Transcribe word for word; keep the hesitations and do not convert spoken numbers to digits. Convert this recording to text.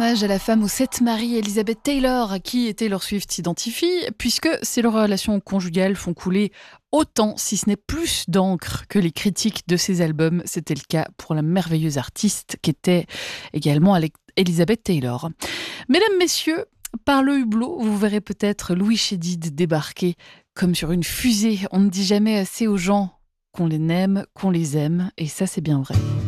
hommage à la femme aux sept maris, Elizabeth Taylor, à qui Taylor Swift s'identifie, puisque ses relations conjugales font couler autant, si ce n'est plus d'encre que les critiques de ses albums. C'était le cas pour la merveilleuse artiste qu'était également Elizabeth Taylor. Mesdames, messieurs, par le hublot, vous verrez peut-être Louis Chédid débarquer comme sur une fusée. On ne dit jamais assez aux gens qu'on les aime, qu'on les aime, et ça c'est bien vrai.